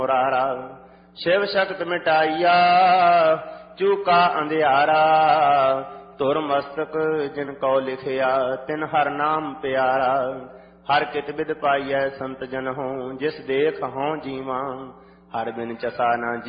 ਮੁਰਾਰਾ। शिव शक्त मिटाइया चूका अंधियारा, तुर मस्तक जिन कौ लिखिया तिन हर नाम प्यारा। हर कित बिद पाइयै संत जन हों, जिस देख हों जीवा, हर बिन चसा ना